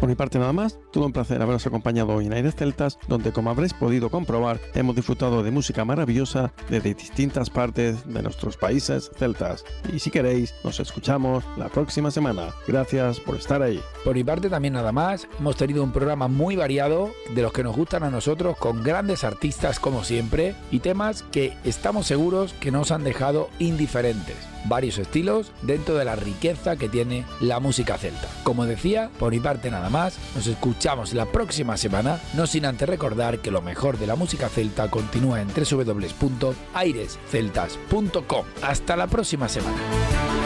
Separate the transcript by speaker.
Speaker 1: Por mi parte nada más, tuve un placer haberos acompañado hoy en Aires Celtas, donde como habréis podido comprobar, hemos disfrutado de música maravillosa desde distintas partes de nuestros países celtas. Y si queréis, nos escuchamos la próxima semana. Gracias por estar ahí.
Speaker 2: Por mi parte también nada más, hemos tenido un programa muy variado, de los que nos gustan a nosotros, con grandes artistas como siempre, y temas que estamos seguros que nos han dejado indiferentes. Varios estilos dentro de la riqueza que tiene la música celta. Como decía, por mi parte nada más, nos escuchamos la próxima semana, no sin antes recordar que lo mejor de la música celta continúa en www.airesceltas.com. Hasta la próxima semana.